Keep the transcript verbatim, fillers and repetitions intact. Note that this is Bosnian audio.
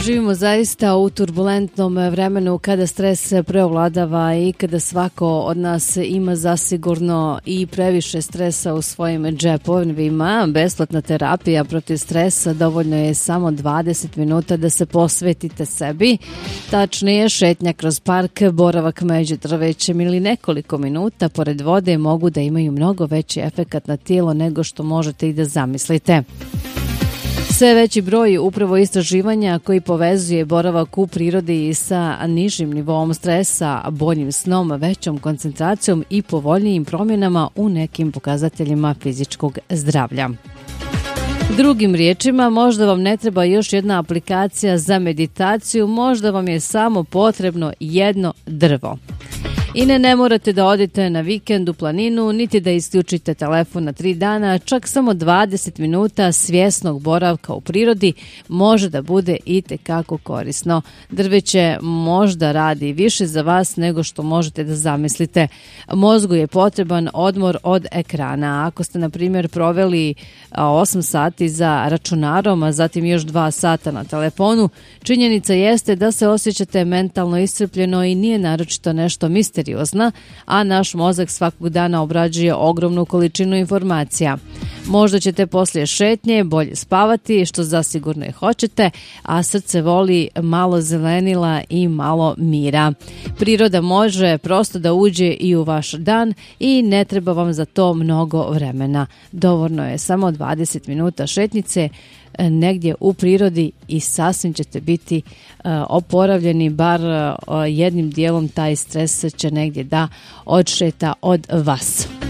Živimo zaista u turbulentnom vremenu kada stres preovladava i kada svako od nas ima zasigurno i previše stresa u svojim džepovima. Besplatna terapija protiv stresa dovoljno je samo dvadeset minuta da se posvetite sebi. Tačnije, šetnja kroz park, boravak među drvećem ili nekoliko minuta pored vode mogu da imaju mnogo veći efekat na tijelo nego što možete i da zamislite. Sve veći broj upravo istraživanja koji povezuje boravak u prirodi sa nižim nivoom stresa, boljim snom, većom koncentracijom i povoljnijim promjenama u nekim pokazateljima fizičkog zdravlja. Drugim riječima, možda vam ne treba još jedna aplikacija za meditaciju, možda vam je samo potrebno jedno drvo. I ne, ne morate da odete na vikend u planinu, niti da isključite telefon na tri dana, čak samo dvadeset minuta svjesnog boravka u prirodi može da bude itekako korisno. Drveće možda radi više za vas nego što možete da zamislite. Mozgu je potreban odmor od ekrana. Ako ste, na primjer, proveli osam sati za računarom, a zatim još dva sata na telefonu, činjenica jeste da se osjećate mentalno iscrpljeno i nije naročito nešto misteriozno, a naš mozak svakog dana obrađuje ogromnu količinu informacija. Možda ćete poslije šetnje bolje spavati, što zasigurno i hoćete, a srce voli malo zelenila i malo mira. Priroda može prosto da uđe i u vaš dan i ne treba vam za to mnogo vremena. Dovoljno je samo dvadeset minuta šetnice negdje u prirodi i sasvim ćete biti uh, oporavljeni, bar uh, jednim dijelom taj stres će negdje da odšeta od vas.